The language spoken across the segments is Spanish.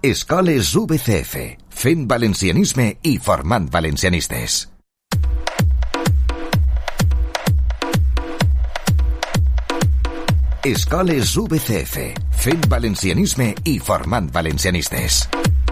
Escoles VCF, fent valencianisme i formant valencianistes. Escoles VCF, fent valencianisme i formant valencianistes.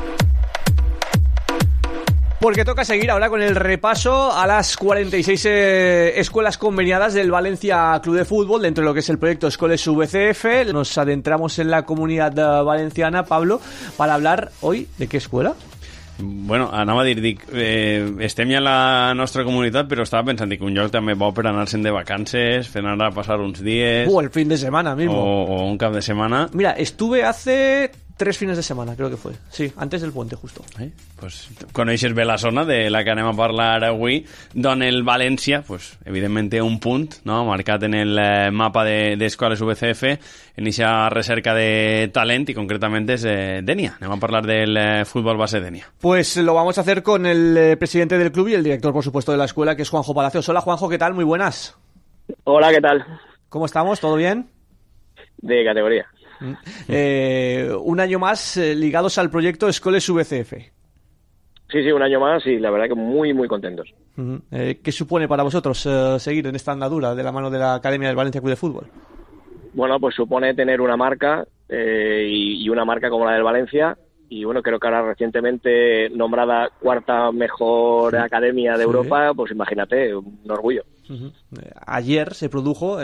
Porque toca seguir ahora con el repaso a las 46 escuelas conveniadas del Valencia Club de Fútbol dentro de lo que es el proyecto Escoles VCF. Nos adentramos en la comunidad valenciana, Pablo, para hablar hoy de qué escuela. Bueno, anava a dir, estem ja a la nostra comunitat, però estava pensant que un lloc també bo per anar-se'n de vacances, fer anar a passar uns dies... O el fin de semana mismo. O un cap de setmana. Mira, estuve hace 3 fines de semana, creo que fue. Sí, antes del puente, justo. Pues coneixes bé la zona de la que anem a parlar avui, d'on el València, pues, evidentment té un punt, no?, marcat en el mapa d'escoles VCF, en aquesta recerca de talent, i concretament és Dénia. Anem a parlar del fútbol base Dénia. Pues lo vamos a hacer con el presidente del club y el director, por supuesto, de la escuela, que es Juanjo Palacios. Hola, Juanjo, ¿qué tal? Muy buenas. Hola, ¿qué tal? ¿Cómo estamos? ¿Todo bien? De categoría. Un año más ligados al proyecto Escoles VCF. Sí, un año más y la verdad que muy, muy contentos. ¿Qué supone para vosotros seguir en esta andadura de la mano de la Academia del Valencia Club de Fútbol? Bueno, pues supone tener una marca y una marca como la del Valencia. Y bueno, creo que ahora recientemente nombrada cuarta mejor academia de Europa, pues imagínate, un orgullo. Ayer se produjo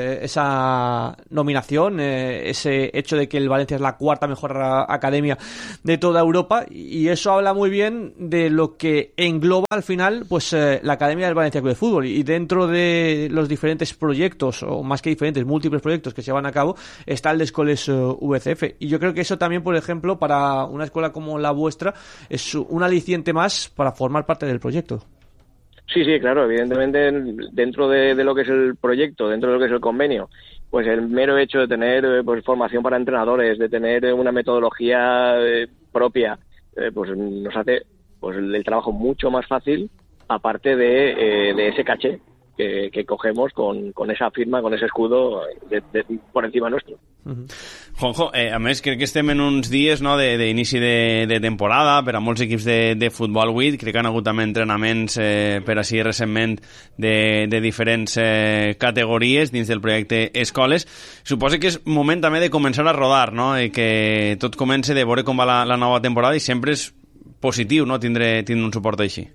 esa nominación, ese hecho de que el Valencia es la cuarta mejor academia de toda Europa, y eso habla muy bien de lo que engloba al final pues la Academia del Valencia Club de Fútbol, y dentro de los diferentes proyectos, o más que diferentes, múltiples proyectos que se llevan a cabo, está el de Escoles VCF, y yo creo que eso también, por ejemplo, para una escuela como la vuestra es un aliciente más para formar parte del proyecto. Sí, claro, evidentemente dentro de lo que es el proyecto, dentro de lo que es el convenio, pues el mero hecho de tener pues formación para entrenadores, de tener una metodología propia, pues nos hace pues el trabajo mucho más fácil, aparte de ese caché que cogemos con esa firma, con ese escudo por encima nuestro. Juanjo, a més crec que estem en uns dies, no, d'inici de temporada per a molts equips de futbol 8, crec que han hagut també entrenaments per així recentment de diferents categories dins del projecte Escoles. Suposo que és moment també de començar a rodar, no?, i que tot comence de veure com va la nova temporada, i sempre és positiu, no?, tindre un suport així.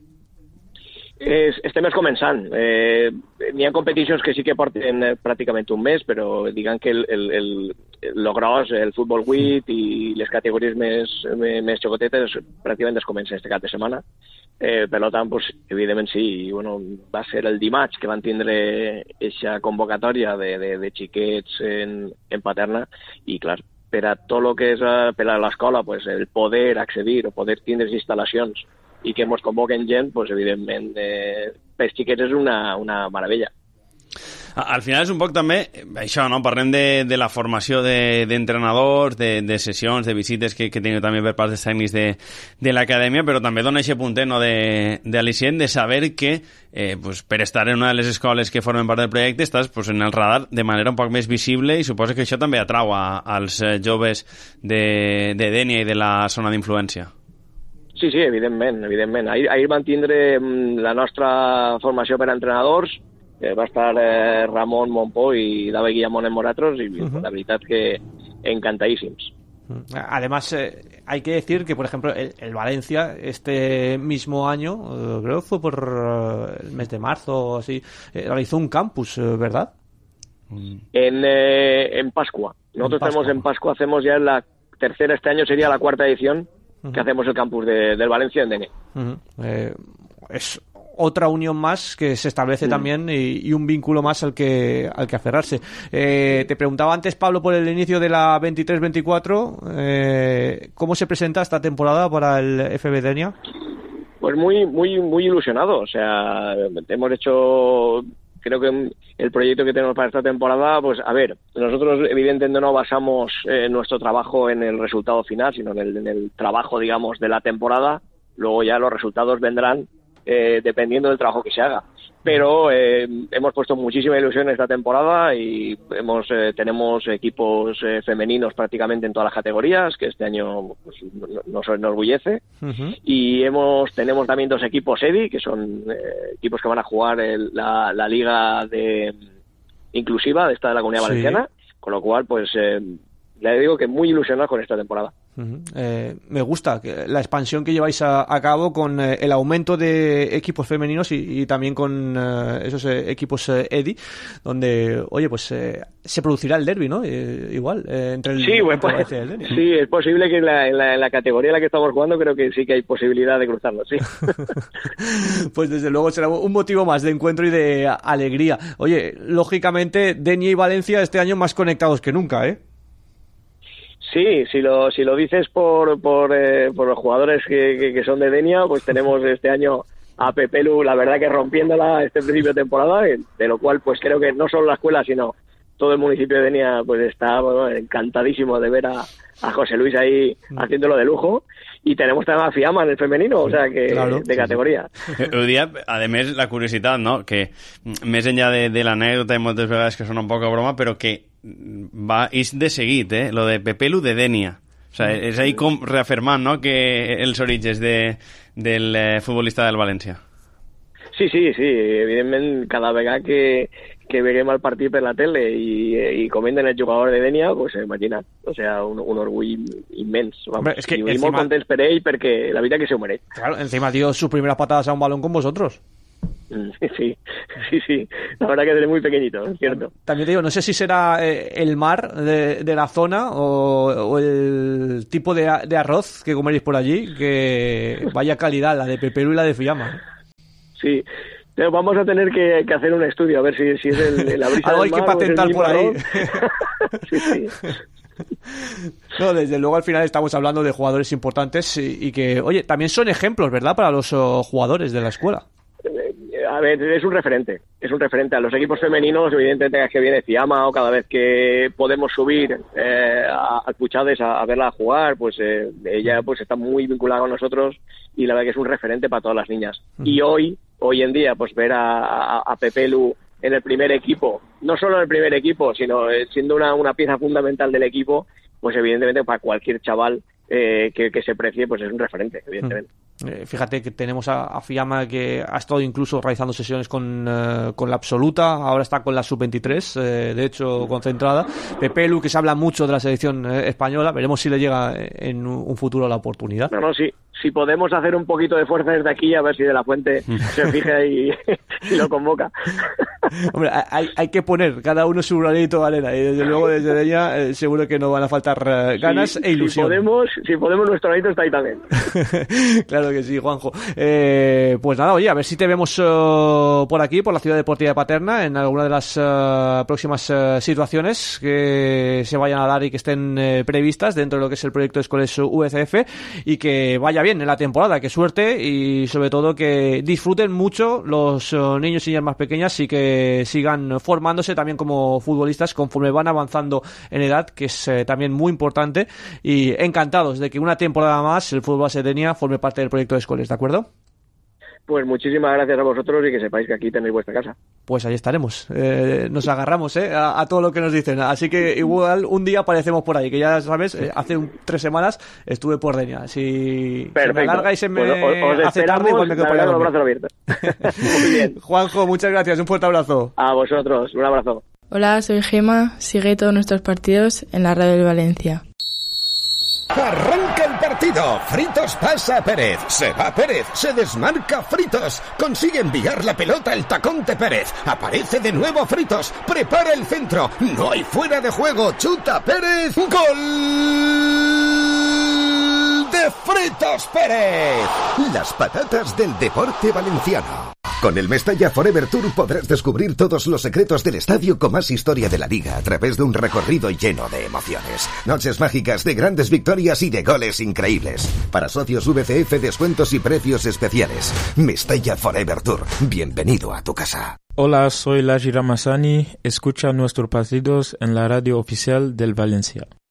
Estem començant. N'hi ha competicions que sí que porten pràcticament un mes, però diguem que el gros, el futbol 8 i les categories més xocotetes pràcticament es comencen este cap de setmana. Per tant, pues, evidentment sí, bueno, va ser el dimarts que van tindre aquesta convocatòria de xiquets en Paterna, i clar, per a tot el que és per a l'escola, pues, el poder accedir o poder tindre instal·lacions i que ens convoquen gent, pues, evidentment, pels xiquets és una meravella. Al final és un poc també això, no? Parlem de la formació d'entrenadors, de sessions, de visites que teniu també per part dels tècnics de l'acadèmia, però també dona aquest puntet, no, d'al·licient de saber que pues, per estar en una de les escoles que formen part del projecte estàs pues, en el radar de manera un poc més visible, i suposo que això també atrau als joves de Dénia i de la zona d'influència. Sí, evidentment. Ahir van tindre la nostra formació per a entrenadors, va estar Ramon Montpó y David Guillamón en Moratros, y la verdad que encantadísimos. Además, hay que decir que, por ejemplo, el Valencia este mismo año, creo que fue por el mes de marzo o así, realizó un campus, ¿verdad? En Pascua. Nosotros tenemos en Pascua, hacemos ya la tercera, este año sería la cuarta edición que hacemos el campus del Valencia en Dénia. Es otra unión más que se establece también, y un vínculo más al que aferrarse. Te preguntaba antes, Pablo, por el inicio de la 23-24, ¿cómo se presenta esta temporada para el FB Dénia? Pues muy ilusionado. O sea, hemos hecho, creo que el proyecto que tenemos para esta temporada, pues a ver, nosotros evidentemente no basamos nuestro trabajo en el resultado final, sino en el trabajo, digamos, de la temporada. Luego ya los resultados vendrán dependiendo del trabajo que se haga. pero hemos puesto muchísima ilusión esta temporada y tenemos equipos femeninos prácticamente en todas las categorías, que este año pues, nos enorgullece. Y tenemos también 2 equipos EDI, que son equipos que van a jugar la liga inclusiva de esta de la Comunidad Valenciana, con lo cual pues le digo que muy ilusionado con esta temporada. Me gusta la expansión que lleváis a cabo con el aumento de equipos femeninos y también con esos equipos EDI, donde, oye, pues se producirá el derbi, ¿no? Igual, entre el Valencia y el derbi. Sí, es posible que en la categoría en la que estamos jugando creo que sí que hay posibilidad de cruzarlo, sí. Pues desde luego será un motivo más de encuentro y de alegría. Oye, lógicamente, Denia y Valencia este año más conectados que nunca, ¿eh? Sí, si lo dices por los jugadores que son de Denia, pues tenemos este año a Pepelu, la verdad que rompiéndola este principio de temporada, de lo cual pues creo que no solo la escuela, sino todo el municipio de Denia pues está encantadísimo de ver a José Luis ahí haciéndolo de lujo. I tenemos també a Fiamma en el femenino, o sea que claro, de categoria. Ho dia, a més, la curiositat, no? Que més enllà de l'anècdota i moltes vegades que sona un poc a broma, però que és de seguit, lo de Pepelu de Denia. O sea, és ahí com reafirmant, no?, que els orígens del futbolista del València. Sí, evidentment, cada vegada que veiem el partit per la tele i comenten el jugador de Denia, pues imagina't, o sea, un orgull immens. Vamos. Hombre, es que y muy contents per ell perquè la vida que se ho mereix. Claro, encima dio sus primeras patadas a un balón con vosotros. Sí, la verdad que es muy pequeñito, es cierto. También te digo, no sé si será el mar de la zona o el tipo de arroz que comeréis por allí, que vaya calidad, la de Pepelu y la de Fiamma. Sí, pero vamos a tener que hacer un estudio a ver si es la brisa algo del hay mar, que patentar por ahí. Sí. No, desde luego al final estamos hablando de jugadores importantes y que, oye, también son ejemplos, ¿verdad?, para los jugadores de la escuela. A ver, es un referente a los equipos femeninos, evidentemente cada vez que viene Fiamma o cada vez que podemos subir a Puchades a verla jugar, pues ella pues está muy vinculada con nosotros y la verdad que es un referente para todas las niñas. Y hoy en día pues ver a Pepelu en el primer equipo, no solo en el primer equipo, sino siendo una pieza fundamental del equipo, pues evidentemente para cualquier chaval que se precie, pues es un referente, evidentemente. Fíjate que tenemos a Fiamma, que ha estado incluso realizando sesiones con la absoluta, ahora está con la sub-23, de hecho concentrada. Pepelu, que se habla mucho de la selección española, veremos si le llega en un futuro la oportunidad. No, sí. Si podemos hacer un poquito de fuerza desde aquí, a ver si De la Fuente se fija y lo convoca. Hombre, hay que poner cada uno su granito de arena y desde luego desde ella seguro que no van a faltar ganas e ilusión. Si podemos nuestro granito está ahí también. Claro que sí, Juanjo. Pues nada, oye, a ver si te vemos por aquí, por la Ciudad Deportiva de Paterna, en alguna de las próximas situaciones que se vayan a dar y que estén previstas dentro de lo que es el proyecto de Escoles UCF, y que vaya bien en la temporada, que suerte y sobre todo que disfruten mucho los niños y niñas más pequeñas y que sigan formándose también como futbolistas conforme van avanzando en edad, que es también muy importante, y encantados de que una temporada más el fútbol base de Denia forme parte del proyecto de Escoles, ¿de acuerdo? Pues muchísimas gracias a vosotros y que sepáis que aquí tenéis vuestra casa. Pues ahí estaremos. Nos agarramos a todo lo que nos dicen. Así que igual un día aparecemos por ahí, que ya sabes, hace 3 semanas estuve por Denia. Si me alarga y se me hace tarde, igual me quedo para allá. Los brazos abiertos. Muy bien. Juanjo, muchas gracias. Un fuerte abrazo. A vosotros. Un abrazo. Hola, soy Gema. Sigue todos nuestros partidos en la radio del Valencia. Arranca el partido. Fritos pasa a Pérez. Se va Pérez. Se desmarca Fritos. Consigue enviar la pelota al tacón de Pérez. Aparece de nuevo Fritos. Prepara el centro. No hay fuera de juego. Chuta Pérez. ¡Gol de Fritos Pérez! Las patatas del deporte valenciano. Con el Mestalla Forever Tour podrás descubrir todos los secretos del estadio con más historia de la liga a través de un recorrido lleno de emociones. Noches mágicas de grandes victorias y de goles increíbles. Para socios VCF, descuentos y precios especiales. Mestalla Forever Tour. Bienvenido a tu casa. Hola, soy Laji Ramazani. Escucha nuestros partidos en la radio oficial del Valencia.